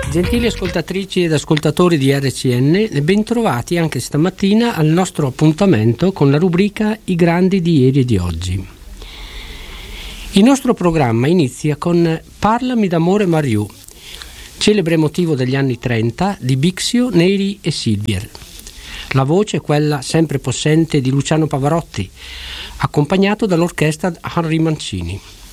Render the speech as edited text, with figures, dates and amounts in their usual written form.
Gentili ascoltatrici ed ascoltatori di RCN, bentrovati anche stamattina al nostro appuntamento con la rubrica I grandi di ieri e di oggi. Il nostro programma inizia con Parlami d'amore Mariù, celebre motivo degli anni 30 di Bixio, Neri e Silvier. La voce è quella sempre possente di Luciano Pavarotti, accompagnato dall'orchestra Henri Mancini.